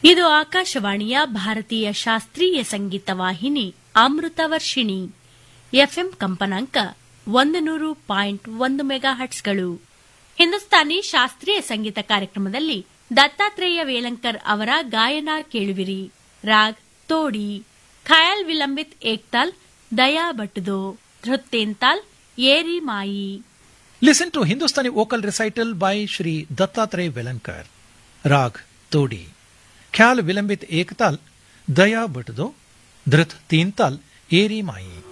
ಇದು ಆಕಾಶವಾಣಿಯ ಭಾರತೀಯ ಶಾಸ್ತ್ರೀಯ ಸಂಗೀತ ವಾಹಿನಿ ಅಮೃತ ವರ್ಷಿಣಿ. ಎಫ್ಎಂ ಕಂಪನಾಂಕ 100.1 ಮೆಗಾಹರ್ಟ್ಸ್ಗಳು. ಹಿಂದೂಸ್ತಾನಿ ಶಾಸ್ತ್ರೀಯ ಸಂಗೀತ ಕಾರ್ಯಕ್ರಮದಲ್ಲಿ ದತ್ತಾತ್ರೇಯ ವೇಲಂಕರ್ ಅವರ ಗಾಯನ ಕೇಳುವಿರಿ. ರಾಗ್ ತೋಡಿ, ಖಯಾಲ್ ವಿಲಂಬಿತ್ ಏಕ್ತಾಲ್, ದಯಾ ಬಟ್ದೋ, ಧೃತ್ತೇಂತಾಲ್, ಏರಿ ಮಾಯಿ. Listen to Hindustani vocal recital by Shri Dattatreya Velankar. Rag Todi, Khyal Vilambit Ektal, Daya Bhatdo, Dhrit Teental, Eri Mai.